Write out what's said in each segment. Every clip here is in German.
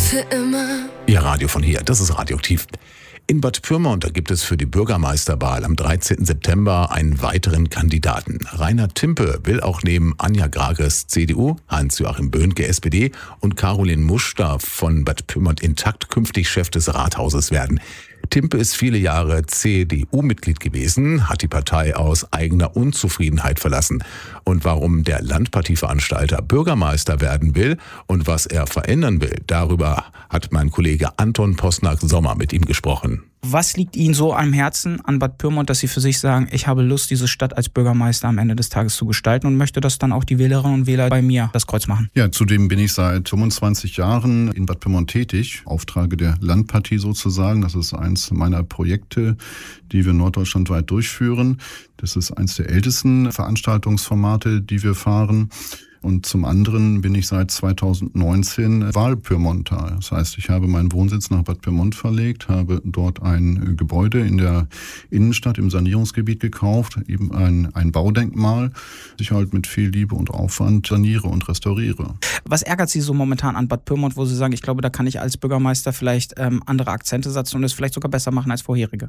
für immer. Ihr Radio von hier, das ist Radioaktiv. In Bad Pyrmont, da gibt es für die Bürgermeisterwahl am 13. September einen weiteren Kandidaten. Rainer Timpe will auch neben Anja Grages CDU, Hans-Joachim Böhnke SPD und Caroline Muster von Bad Pyrmont Intakt künftig Chef des Rathauses werden. Timpe ist viele Jahre CDU-Mitglied gewesen, hat die Partei aus eigener Unzufriedenheit verlassen. Und warum der Landpartieveranstalter Bürgermeister werden will und was er verändern will, darüber hat mein Kollege Anton Posnack-Sommer mit ihm gesprochen. Was liegt Ihnen so am Herzen an Bad Pyrmont, dass Sie für sich sagen, ich habe Lust, diese Stadt als Bürgermeister am Ende des Tages zu gestalten und möchte, dass dann auch die Wählerinnen und Wähler bei mir das Kreuz machen? Ja, zudem bin ich seit 25 Jahren in Bad Pyrmont tätig, Auftrage der Landpartie sozusagen. Das ist eins meiner Projekte, die wir norddeutschlandweit durchführen. Das ist eins der ältesten Veranstaltungsformate, die wir fahren. Und zum anderen bin ich seit 2019 Wahlpyrmonter. Das heißt, ich habe meinen Wohnsitz nach Bad Pyrmont verlegt, habe dort ein Gebäude in der Innenstadt im Sanierungsgebiet gekauft, eben ein Baudenkmal, das ich halt mit viel Liebe und Aufwand saniere und restauriere. Was ärgert Sie so momentan an Bad Pyrmont, wo Sie sagen, ich glaube, da kann ich als Bürgermeister vielleicht andere Akzente setzen und es vielleicht sogar besser machen als vorherige?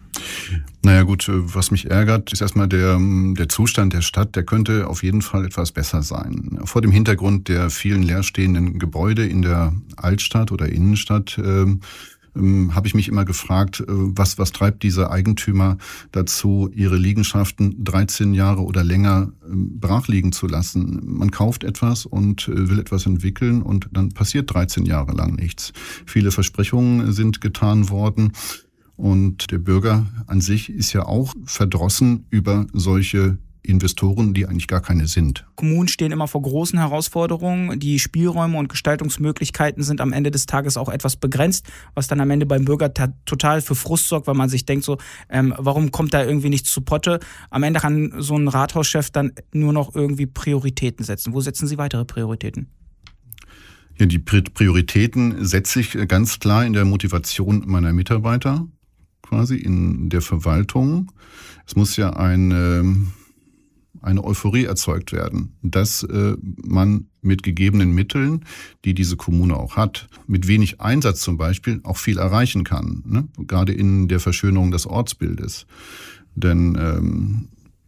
Naja gut, was mich ärgert, ist erstmal der Zustand der Stadt. Der könnte auf jeden Fall etwas besser sein. Vor dem Hintergrund der vielen leerstehenden Gebäude in der Altstadt oder Innenstadt habe ich mich immer gefragt, was treibt diese Eigentümer dazu, ihre Liegenschaften 13 Jahre oder länger brach liegen zu lassen. Man kauft etwas und will etwas entwickeln und dann passiert 13 Jahre lang nichts. Viele Versprechungen sind getan worden. Und der Bürger an sich ist ja auch verdrossen über solche Investoren, die eigentlich gar keine sind. Kommunen stehen immer vor großen Herausforderungen. Die Spielräume und Gestaltungsmöglichkeiten sind am Ende des Tages auch etwas begrenzt, was dann am Ende beim Bürger total für Frust sorgt, weil man sich denkt so, warum kommt da irgendwie nichts zu Potte? Am Ende kann so ein Rathauschef dann nur noch irgendwie Prioritäten setzen. Wo setzen Sie weitere Prioritäten? Ja, die Prioritäten setze ich ganz klar in der Motivation meiner Mitarbeiter, quasi in der Verwaltung. Es muss ja eine Euphorie erzeugt werden, dass man mit gegebenen Mitteln, die diese Kommune auch hat, mit wenig Einsatz zum Beispiel auch viel erreichen kann, ne? Gerade in der Verschönerung des Ortsbildes. Denn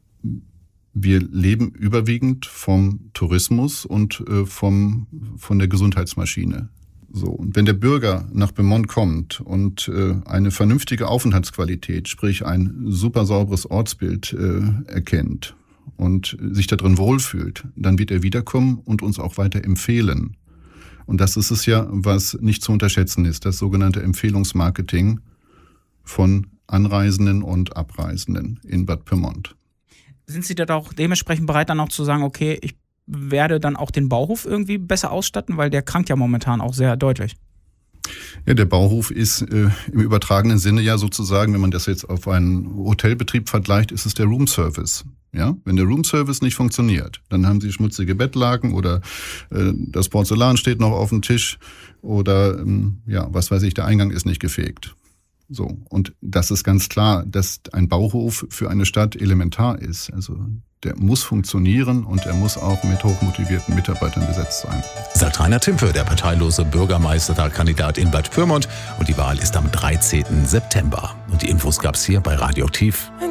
wir leben überwiegend vom Tourismus und von der Gesundheitsmaschine. So, und wenn der Bürger nach Pyrmont kommt und eine vernünftige Aufenthaltsqualität, sprich ein super sauberes Ortsbild erkennt und sich da drin wohlfühlt, dann wird er wiederkommen und uns auch weiter empfehlen. Und das ist es ja, was nicht zu unterschätzen ist, das sogenannte Empfehlungsmarketing von Anreisenden und Abreisenden in Bad Pyrmont. Sind Sie da auch dementsprechend bereit, dann auch zu sagen, okay, ich werde dann auch den Bauhof irgendwie besser ausstatten, weil der krankt ja momentan auch sehr deutlich. Ja, der Bauhof ist im übertragenen Sinne ja sozusagen, wenn man das jetzt auf einen Hotelbetrieb vergleicht, ist es der Roomservice. Ja, wenn der Roomservice nicht funktioniert, dann haben Sie schmutzige Bettlaken oder das Porzellan steht noch auf dem Tisch oder was weiß ich, der Eingang ist nicht gefegt. So, und das ist ganz klar, dass ein Bauhof für eine Stadt elementar ist. Also der muss funktionieren und er muss auch mit hochmotivierten Mitarbeitern besetzt sein. Sagt Rainer Timpe, der parteilose Bürgermeisterkandidat in Bad Pyrmont. Und die Wahl ist am 13. September. Und die Infos gab's hier bei Radioaktiv.